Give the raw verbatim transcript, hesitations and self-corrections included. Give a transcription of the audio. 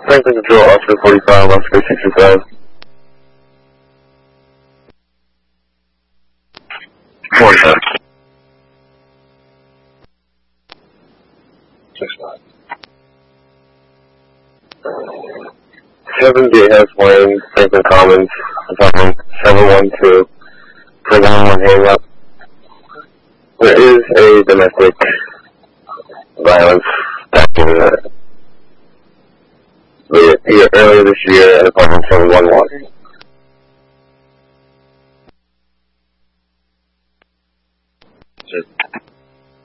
Franklin Control, Oscar forty-five, Oscar sixty-five. forty-five. sixty-five. seven Gatehouse Lane, Franklin Commons, apartment seven one two, for one one hang up. There is a domestic violence back in the, the, earlier this year at apartment seven one one.